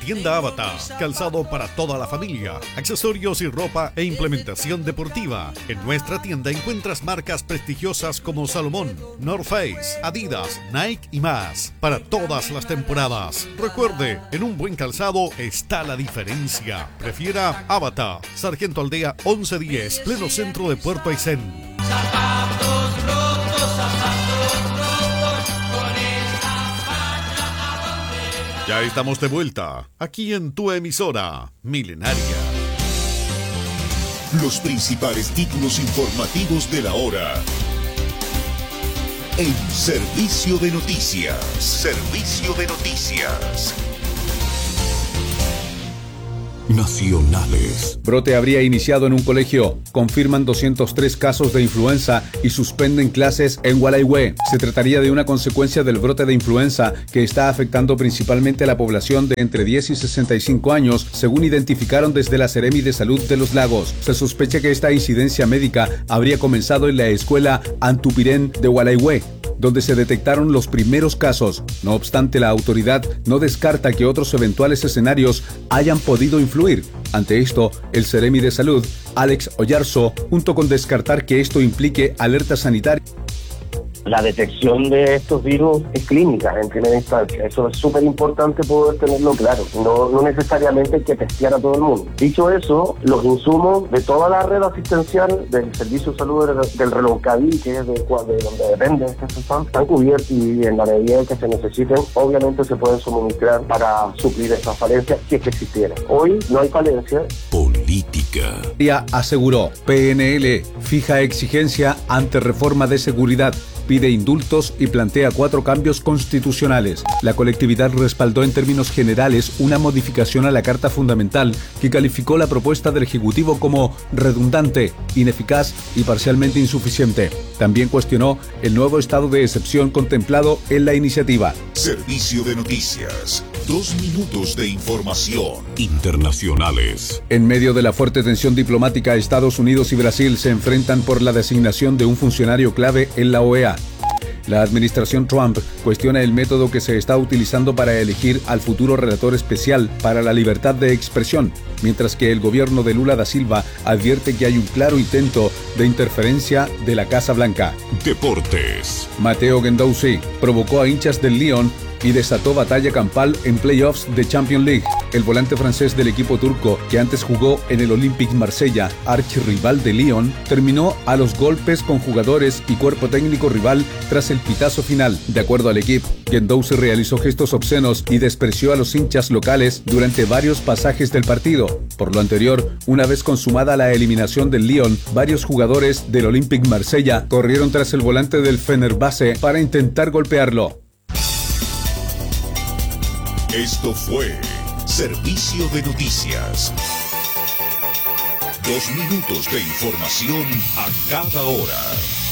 Tienda Avatar, calzado para toda la familia, accesorios y ropa e implementación deportiva. En nuestra tienda encuentras marcas prestigiosas como Salomón, North Face, Adidas, Nike y más, para todas las temporadas. Recuerde, en un buen calzado está la diferencia. Prefiera Avatar, Sargento Aldea 1110, pleno centro de Puerto Aysén. Ya estamos de vuelta, aquí en tu emisora milenaria. Los principales títulos informativos de la hora. En Servicio de Noticias. Servicio de Noticias. Nacionales. Brote habría iniciado en un colegio. Confirman 203 casos de influenza y suspenden clases en Gualeguay. Se trataría de una consecuencia del brote de influenza que está afectando principalmente a la población de entre 10 y 65 años, según identificaron desde la Seremi de Salud de Los Lagos. Se sospecha que esta incidencia médica habría comenzado en la escuela Antupirén de Gualeguay, donde se detectaron los primeros casos. No obstante, la autoridad no descarta que otros eventuales escenarios hayan podido influir. Ante esto, el Seremi de Salud, Alex Oyarzo, junto con descartar que esto implique alerta sanitaria. La detección de estos virus es clínica en primera instancia. Eso es súper importante poder tenerlo claro. No necesariamente hay que testear a todo el mundo. Dicho eso, los insumos de toda la red asistencial del Servicio de Salud del Reloncaví, que es de donde depende este CESFAM, están cubiertos y en la medida en que se necesiten, obviamente se pueden suministrar para suplir estas falencias si es que existieran. Hoy no hay falencias. Política. Aseguró, PNL fija exigencia ante reforma de seguridad, pide indultos y plantea 4 cambios constitucionales. La colectividad respaldó en términos generales una modificación a la Carta Fundamental que calificó la propuesta del Ejecutivo como redundante, ineficaz y parcialmente insuficiente. También cuestionó el nuevo estado de excepción contemplado en la iniciativa. Servicio de Noticias. 2 minutos de información. Internacionales. En medio de la fuerte tensión diplomática, Estados Unidos y Brasil se enfrentan por la designación de un funcionario clave en la OEA. La administración Trump cuestiona el método que se está utilizando para elegir al futuro relator especial para la libertad de expresión, mientras que el gobierno de Lula da Silva advierte que hay un claro intento de interferencia de la Casa Blanca. Deportes. Matteo Guendouzi provocó a hinchas del Lyon y desató batalla campal en playoffs de Champions League. El volante francés del equipo turco, que antes jugó en el Olympique Marsella, archirrival de Lyon, terminó a los golpes con jugadores y cuerpo técnico rival tras el pitazo final. De acuerdo al equipo, Guendouzi realizó gestos obscenos y despreció a los hinchas locales durante varios pasajes del partido. Por lo anterior, una vez consumada la eliminación del Lyon, varios jugadores del Olympique Marsella corrieron tras el volante del Fenerbahce para intentar golpearlo. Esto fue Servicio de Noticias. 2 minutos de información a cada hora.